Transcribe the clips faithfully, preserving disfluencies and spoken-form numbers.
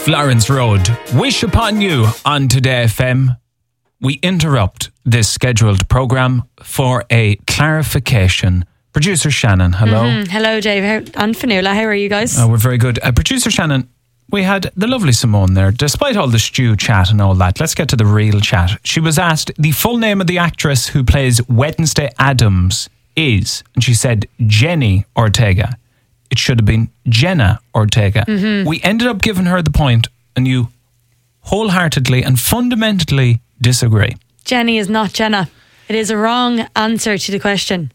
Florence Road. Wish upon you on Today F M. We interrupt this scheduled programme for a clarification. Producer Shannon, hello. Mm-hmm. Hello, Dave. How, and Fionnuala, how are you guys? Uh, we're very good. Uh, Producer Shannon, we had the lovely Simone there. Despite all the stew chat and all that, let's get to the real chat. She was asked the full name of the actress who plays Wednesday Addams is, and she said Jenny Ortega. It should have been Jenna Ortega. Mm-hmm. We ended up giving her the point, and you wholeheartedly and fundamentally disagree. Jenny is not Jenna. It is a wrong answer to the question.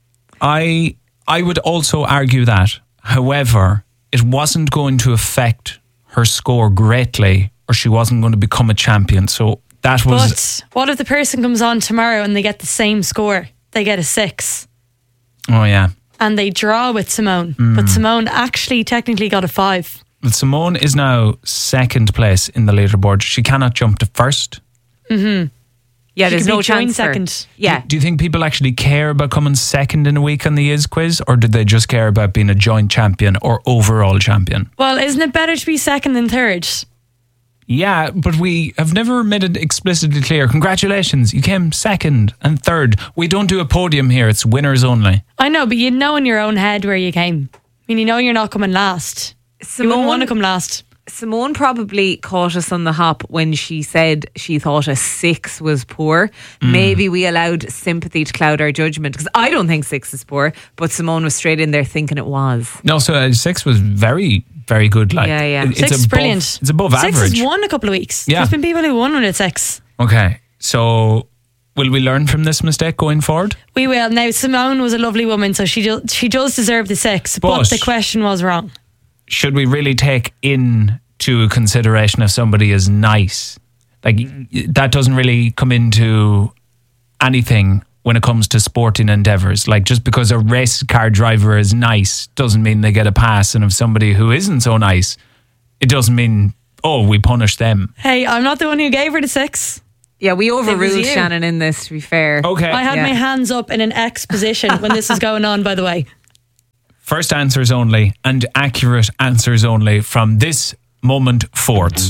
I I would also argue that. However, it wasn't going to affect her score greatly, or she wasn't going to become a champion. So that was... But what if the person comes on tomorrow and they get the same score? They get a six. Oh, yeah. And they draw with Simone. Mm. But Simone actually technically got a five. Well, Simone is now second place in the leaderboard. She cannot jump to first. Mm-hmm. Yeah, she there's no chance second. For, yeah. Do, do you think people actually care about coming second in a week on the Is quiz, or did they just care about being a joint champion or overall champion? Well, isn't it better to be second than third? Yeah, but we have never made it explicitly clear. Congratulations, you came second and third. We don't do a podium here, it's winners only. I know, but you know in your own head where you came. I mean, you know you're not coming last. Simone, you wouldn't want to come last. Simone probably caught us on the hop when she said she thought a six was poor. Mm. Maybe we allowed sympathy to cloud our judgment, because I don't think six is poor, but Simone was straight in there thinking it was. No, so uh, six was very, very good. Like, yeah, yeah. It, six it's is above, brilliant. It's above six average. Six has won a couple of weeks. Yeah. There's been people who won with six. Okay, so will we learn from this mistake going forward? We will. Now, Simone was a lovely woman, so she do, she does deserve the six, but, but the question was wrong. Should we really take into consideration if somebody is nice? Like, that doesn't really come into anything when it comes to sporting endeavours. Like, just because a race car driver is nice doesn't mean they get a pass, and if somebody who isn't so nice, it doesn't mean, oh, we punish them. Hey, I'm not the one who gave her the six. Yeah, we overruled Shannon in this, to be fair. Okay. I had yeah. my hands up in an X position when this was going on, by the way. First answers only and accurate answers only from this moment forth.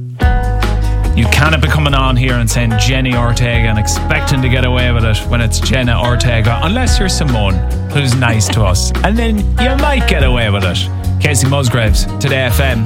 You cannot be coming on here and saying Jenny Ortega and expecting to get away with it when it's Jenna Ortega, unless you're Simone, who's nice to us. And then you might get away with it. Casey Musgraves, Today F M.